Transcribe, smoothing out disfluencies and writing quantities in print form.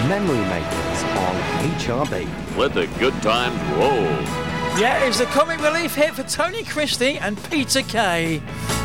Memory Makers on HRB. Let the good times roll. Yeah, it's a comic relief hit for Tony Christie and Peter Kay.